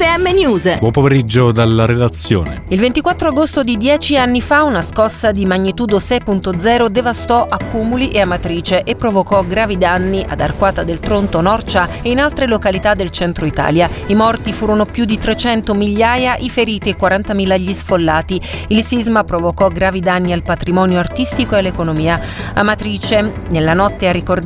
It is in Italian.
RFM News. Buon pomeriggio dalla redazione. Il 24 agosto di 10 anni fa una scossa di magnitudo 6.0 devastò Accumuli e Amatrice e provocò gravi danni ad Arquata del Tronto, Norcia e in altre località del centro Italia. I morti furono più di 300 migliaia, i feriti e 40.000 gli sfollati. Il sisma provocò gravi danni al patrimonio artistico e all'economia. Amatrice nella notte ha ricordato